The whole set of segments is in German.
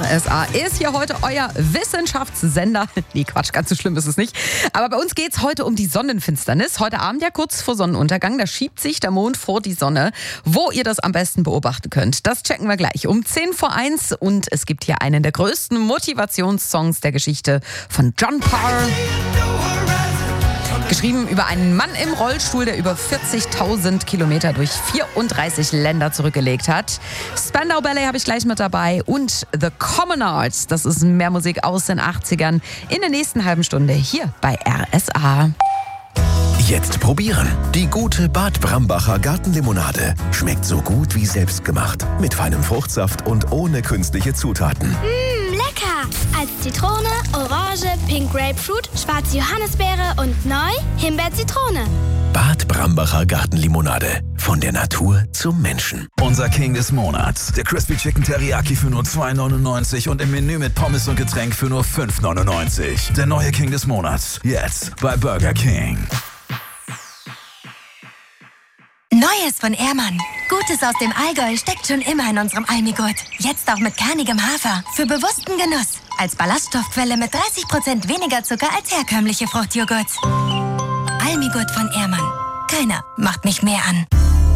RSA ist hier heute euer Wissenschaftssender. Nee, Quatsch, ganz so schlimm ist es nicht. Aber bei uns geht's heute um die Sonnenfinsternis. Heute Abend ja kurz vor Sonnenuntergang. Da schiebt sich der Mond vor die Sonne. Wo ihr das am besten beobachten könnt, das checken wir gleich um 1:10. Und es gibt hier einen der größten Motivationssongs der Geschichte von John Parr. Geschrieben über einen Mann im Rollstuhl, der über 40.000 Kilometer durch 34 Länder zurückgelegt hat. Spandau Ballet habe ich gleich mit dabei und The Commonards. Das ist mehr Musik aus den 80ern in der nächsten halben Stunde hier bei RSA. Jetzt probieren. Die gute Bad Brambacher Gartenlimonade. Schmeckt so gut wie selbstgemacht. Mit feinem Fruchtsaft und ohne künstliche Zutaten. Lecker! Als Zitrone, Orange, Pink Grapefruit, schwarze Johannisbeere und neu Himbeer-Zitrone. Bad Brambacher Gartenlimonade. Von der Natur zum Menschen. Unser King des Monats. Der Crispy Chicken Teriyaki für nur $2,99 und im Menü mit Pommes und Getränk für nur $5,99. Der neue King des Monats. Jetzt bei Burger King. Neues von Ehrmann. Gutes aus dem Allgäu steckt schon immer in unserem Almigurt. Jetzt auch mit kernigem Hafer. Für bewussten Genuss. Als Ballaststoffquelle mit 30% weniger Zucker als herkömmliche Fruchtjoghurts. Almigurt von Ehrmann. Keiner macht mich mehr an.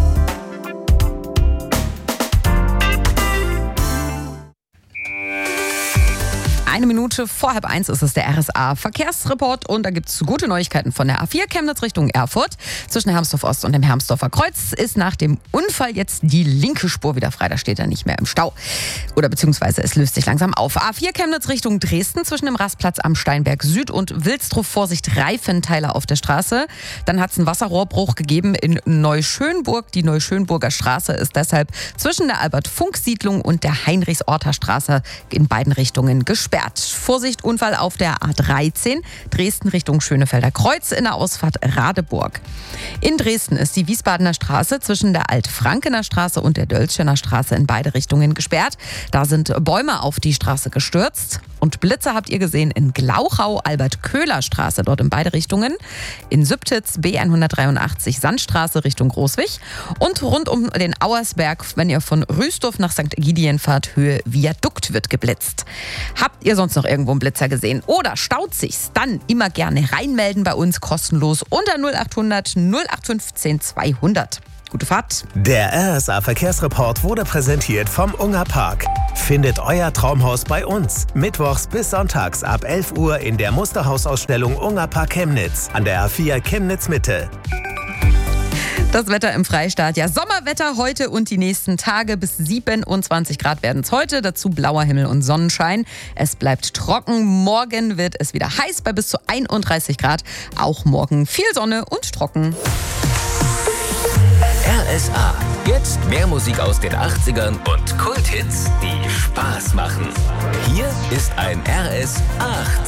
Eine Minute vor 12:30 ist es der RSA-Verkehrsreport und da gibt es gute Neuigkeiten von der A4 Chemnitz Richtung Erfurt. Zwischen Hermsdorf Ost und dem Hermsdorfer Kreuz ist nach dem Unfall jetzt die linke Spur wieder frei. Da steht er nicht mehr im Stau. Oder beziehungsweise es löst sich langsam auf. A4 Chemnitz Richtung Dresden zwischen dem Rastplatz am Steinberg Süd und Wilsdruff. Vorsicht, Reifenteile auf der Straße. Dann hat es einen Wasserrohrbruch gegeben in Neuschönburg. Die Neuschönburger Straße ist deshalb zwischen der Albert-Funk-Siedlung und der Heinrichs-Orter Straße in beiden Richtungen gesperrt. Vorsicht, Unfall auf der A13, Dresden Richtung Schönefelder Kreuz in der Ausfahrt Radeburg. In Dresden ist die Wiesbadener Straße zwischen der Alt-Frankener Straße und der Dölzschener Straße in beide Richtungen gesperrt. Da sind Bäume auf die Straße gestürzt. Und Blitze habt ihr gesehen in Glauchau, Albert-Köhler-Straße, dort in beide Richtungen. In Sübtitz, B183, Sandstraße Richtung Großwig. Und rund um den Auersberg, wenn ihr von Rüstorf nach St. Egidien fahrt, Höhe Viadukt wird geblitzt. Habt ihr sonst noch irgendwo einen Blitzer gesehen oder staut sich's? Dann immer gerne reinmelden bei uns, kostenlos unter 0800 0815 200. Gute Fahrt. Der RSA-Verkehrsreport wurde präsentiert vom Unger Park. Findet euer Traumhaus bei uns. Mittwochs bis sonntags ab 11 Uhr in der Musterhausausstellung Unger Park Chemnitz an der A4 Chemnitz Mitte. Das Wetter im Freistaat. Ja, Sommerwetter heute und die nächsten Tage. Bis 27 Grad werden es heute. Dazu blauer Himmel und Sonnenschein. Es bleibt trocken. Morgen wird es wieder heiß bei bis zu 31 Grad. Auch morgen viel Sonne und trocken. RSA. Jetzt mehr Musik aus den 80ern und Kulthits, die Spaß machen. Hier ist ein RS 8.